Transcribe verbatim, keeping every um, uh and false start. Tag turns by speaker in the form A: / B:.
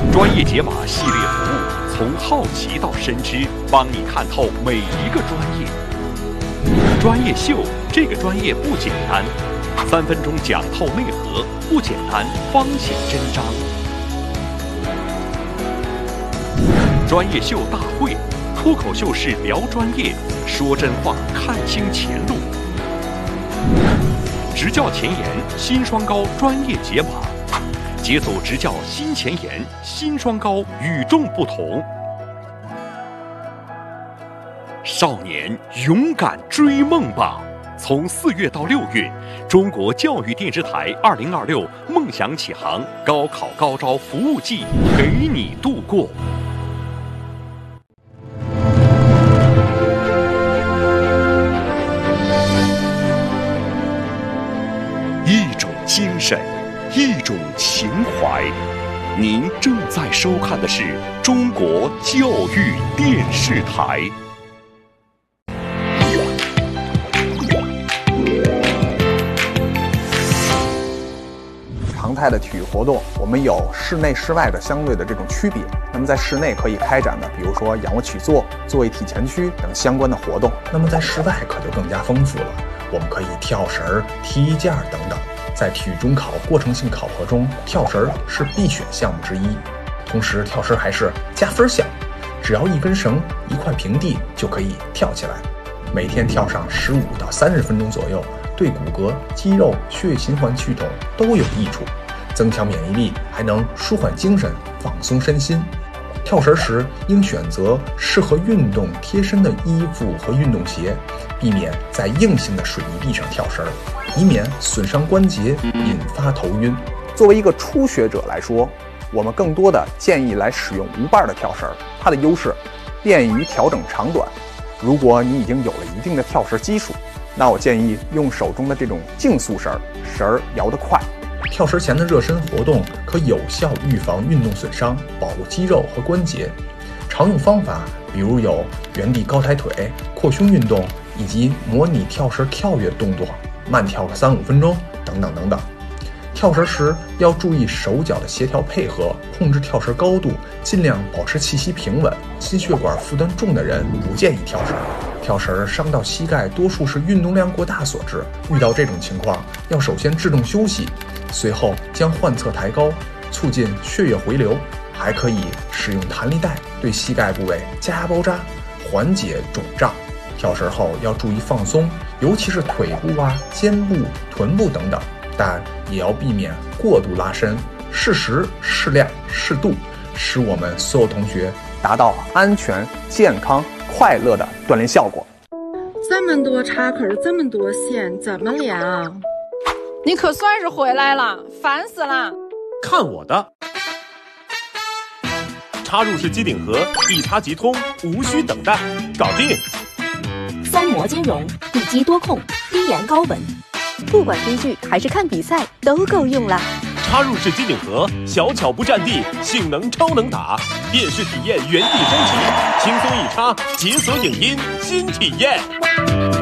A: 专业解码系列服务，从好奇到深知，帮你看透每一个专业。专业秀，这个专业不简单，三分钟讲透内核，不简单方显真章。专业秀大会，脱口秀式聊专业，说真话，看清前路。执教前沿，新双高专业解码。解锁执教新前沿，新双高与众不同。少年勇敢追梦吧！从四月到六月，中国教育电视台二零二六梦想启航高考高招服务季，陪你度过。一种精神，一种情怀。您正在收看的是中国教育电视台。
B: 常态的体育活动，我们有室内室外的相对的这种区别。那么在室内可以开展的，比如说仰卧起坐、坐位体前屈等相关的活动。
C: 那么在室外可就更加丰富了，我们可以跳绳、踢毽等等。在体育中考过程性考核中，跳绳是必选项目之一。同时，跳绳还是加分项，只要一根绳、一块平地就可以跳起来。每天跳上十五到三十分钟左右，对骨骼、肌肉、血液循环系统都有益处，增强免疫力，还能舒缓精神、放松身心。跳绳时应选择适合运动贴身的衣服和运动鞋，避免在硬性的水泥地上跳绳，以免损伤关节，引发头晕。
B: 作为一个初学者来说，我们更多的建议来使用无伴的跳绳，它的优势便于调整长短。如果你已经有了一定的跳绳基础，那我建议用手中的这种竞速绳，绳儿摇得快。
C: 跳绳前的热身活动可有效预防运动损伤，保护肌肉和关节。常用方法比如有原地高抬腿、扩胸运动，以及模拟跳绳跳跃动作，慢跳个三五分钟等等等等。跳绳时要注意手脚的协调配合，控制跳绳高度，尽量保持气息平稳。心血管负担重的人不建议跳绳。跳绳伤到膝盖多数是运动量过大所致，遇到这种情况要首先制动休息，随后将患侧抬高，促进血液回流。还可以使用弹力带对膝盖部位加压包扎，缓解肿胀。跳绳后要注意放松，尤其是腿部啊、肩部、臀部等等，但也要避免过度拉伸，适时、适量、适度，使我们所有同学
B: 达到安全、健康、快乐的锻炼效果。
D: 这么多插口，这么多线，怎么连啊？
E: 你可算是回来了，烦死了！
F: 看我的！插入式机顶盒，一插即通，无需等待，搞定！
G: 三模兼容，一机多控，低盐高稳，不管追剧还是看比赛，都够用了。
F: 插入式机顶盒，小巧不占地，性能超能打，电视体验原地升级，轻松一插，解锁影音新体验。